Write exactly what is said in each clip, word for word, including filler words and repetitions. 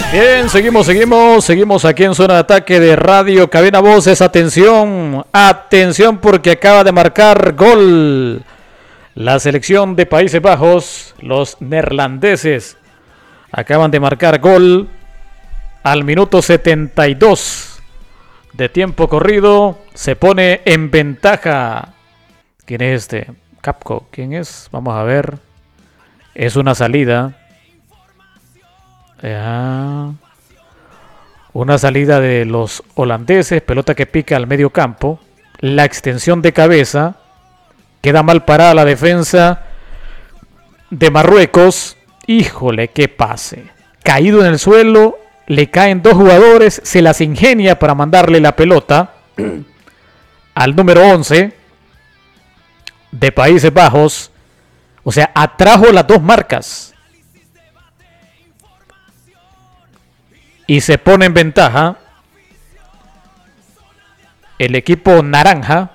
Bien, seguimos, seguimos, seguimos aquí en zona de ataque de Radio Cabina Voces. Atención, atención porque acaba de marcar gol la selección de Países Bajos. Los neerlandeses acaban de marcar gol al minuto setenta y dos de tiempo corrido. Se pone en ventaja. ¿Quién es este? Capco, ¿quién es? Vamos a ver. Es una salida. Ya. Una salida de los holandeses, pelota que pica al medio campo, la extensión de cabeza, queda mal parada la defensa de Marruecos. Híjole, qué pase. Caído en el suelo, le caen dos jugadores, se las ingenia para mandarle la pelota al número once de Países Bajos. O sea, atrajo las dos marcas. Y se pone en ventaja el equipo naranja.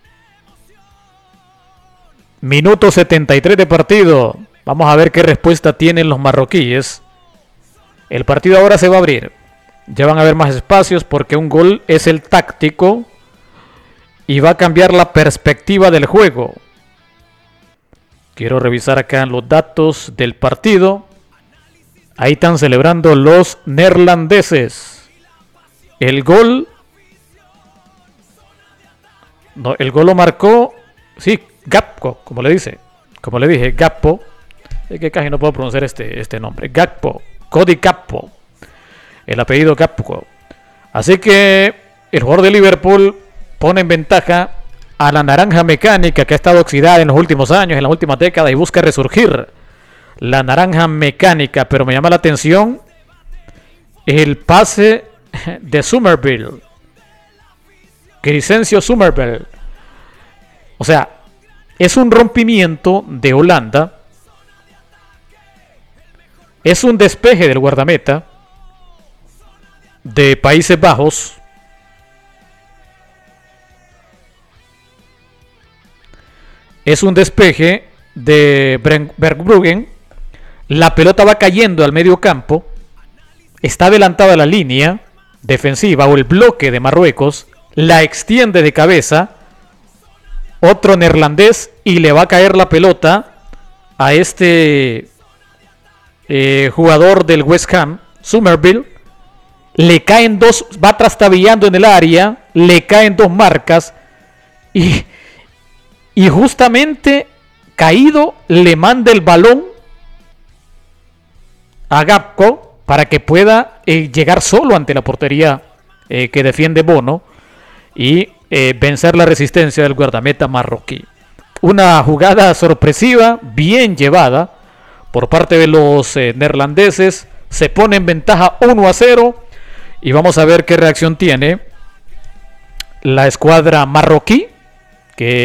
Minuto setenta y tres de partido. Vamos a ver qué respuesta tienen los marroquíes. El partido ahora se va a abrir. Ya van a haber más espacios porque un gol es el táctico y va a cambiar la perspectiva del juego. Quiero revisar acá los datos del partido. Ahí están celebrando los neerlandeses. El gol. No, el gol lo marcó. Sí, Gakpo, como le dice. Como le dije, Gakpo. Es que casi no puedo pronunciar este, este nombre. Gakpo. Cody Gakpo. El apellido Gakpo. Así que el jugador de Liverpool pone en ventaja a la naranja mecánica que ha estado oxidada en los últimos años, en la última década, y busca resurgir. La naranja mecánica, pero me llama la atención el pase de Somerville. Crescencio Somerville. O sea, es un rompimiento de Holanda. Es un despeje del guardameta de Países Bajos. Es un despeje de Verbruggen. La pelota va cayendo al medio campo. Está adelantada la línea defensiva o el bloque de Marruecos. La extiende de cabeza otro neerlandés y le va a caer la pelota a este eh, jugador del West Ham, Somerville. Le caen dos, va trastabillando en el área, le caen dos marcas y, y justamente caído le manda el balón a Gakpo para que pueda eh, llegar solo ante la portería eh, que defiende Bono y eh, vencer la resistencia del guardameta marroquí. Una jugada sorpresiva, bien llevada por parte de los eh, neerlandeses. Se pone en ventaja uno a cero y vamos a ver qué reacción tiene la escuadra marroquí, que